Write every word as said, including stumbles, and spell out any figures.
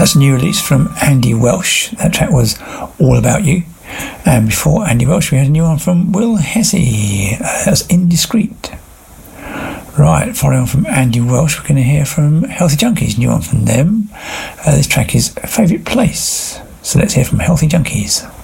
That's a new release from Andy Welsh. That track was All About You. And before Andy Welsh, we had a new one from Will Hesse. Uh, that's Indiscreet. Right, following on from Andy Welsh, we're going to hear from Healthy Junkies, new one from them. Uh, this track is Favourite Place. So let's hear from Healthy Junkies.